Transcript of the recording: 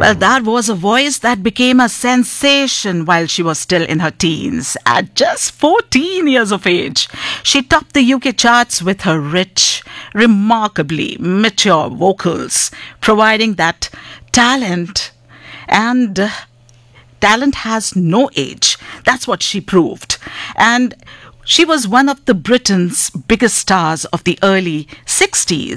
Well, that was a voice that became a sensation while she was still in her teens. At just 14 years of age, she topped the UK charts with her rich, remarkably mature vocals, providing that talent and talent has no age. That's what she proved. And she was one of the Britain's biggest stars of the early 60s.